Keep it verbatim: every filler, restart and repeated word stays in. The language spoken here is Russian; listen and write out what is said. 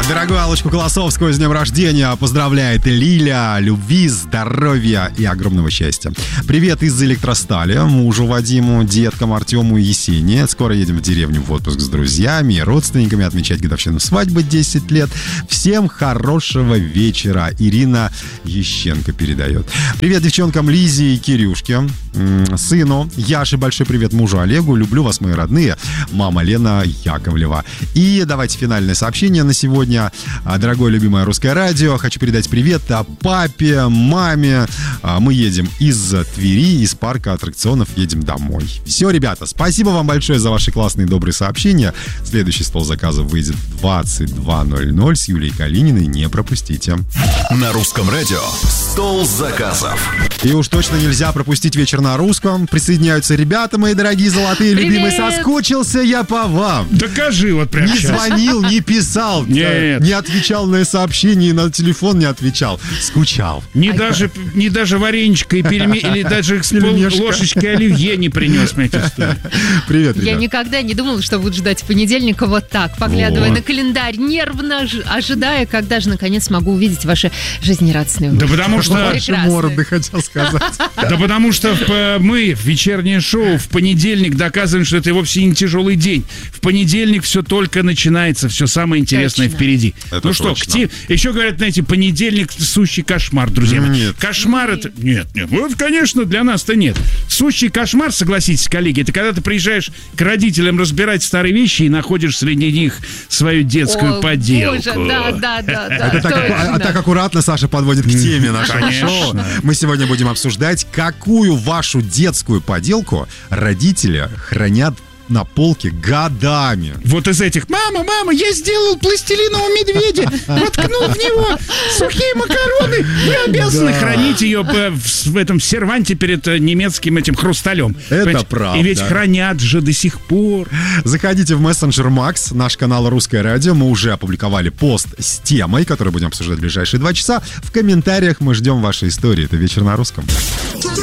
Дорогую Аллочку Колосовскую с днем рождения поздравляет Лиля. Любви, здоровья и огромного счастья. Привет из Электростали мужу Вадиму, деткам Артему и Есении. Скоро едем в деревню в отпуск с друзьями и родственниками отмечать годовщину свадьбы десять лет. Всем хорошего вечера. Ирина Ещенко передает. Привет девчонкам Лизе и Кирюшке, сыну Яше. Большой привет мужу Олегу. Люблю вас, мои родные. Мама Лена Яковлева. И давайте финальное сообщение на сегодня. Дорогое любимое русское радио, хочу передать привет папе, маме. Мы едем из Твери, из парка аттракционов, едем домой. Все, ребята, спасибо вам большое за ваши классные добрые сообщения. Следующий стол заказов выйдет в двадцать два ноль ноль с Юлией Калининой. Не пропустите. На русском радио стол заказов. И уж точно нельзя пропустить вечер на русском. Присоединяются ребята, мои дорогие золотые, Привет. любимые. Соскучился я по вам. Докажи вот прямо Не сейчас. звонил, не писал, Нет. не отвечал на сообщения, на телефон не отвечал. Скучал. Не даже, не даже вареничка и пельме... или даже с Пельмешка. пол ложечки оливье не принес мне эти истории. Привет, Я ребят. никогда не думала, что буду ждать понедельника вот так, поглядывая Вот. на календарь, нервно ж- ожидая, когда же наконец смогу увидеть ваши жизнерадостные Да улыбки. потому что... Ваши Прекрасно. морды, хотел сказать. Да потому что в- мы в вечернее шоу в понедельник доказываем, что это вовсе не тяжелый день. В понедельник все только начинается, все самое интересное Точно. впереди. Это ну что, точно. к те- еще говорят, знаете, понедельник сущий кошмар, друзья мои. Нет. Кошмар это... Нет, нет, вот, конечно, для нас-то нет. Сущий кошмар, согласитесь, коллеги, это когда ты приезжаешь к родителям разбирать старые вещи и находишь среди них свою детскую О, поделку. Боже, да, да, да, да. Это так, аку- точно. а так аккуратно Саша подводит к теме нашего Конечно. шоу. Мы сегодня будем обсуждать, какую вашу детскую поделку родители хранят на полке годами. Вот из этих: мама, мама, я сделал пластилинового медведя, воткнул в него сухие макароны. Вы обязаны Да. хранить ее в, в- в этом серванте перед э, немецким этим хрусталем. Это Понимаете? правда. И ведь хранят же до сих пор. Заходите в мессенджер Макс, наш канал «Русское радио». Мы уже опубликовали пост с темой, которую будем обсуждать в ближайшие два часа. В комментариях мы ждем ваши истории. Это «Вечер на русском».